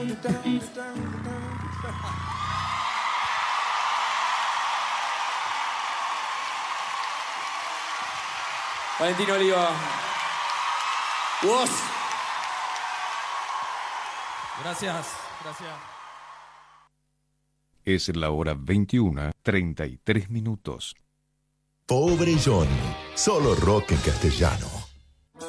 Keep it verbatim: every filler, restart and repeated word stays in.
Valentín Oliva. Vos. Gracias, gracias. Es la hora veintiuna, treinta y tres minutos. Pobre Johnny, solo rock en castellano.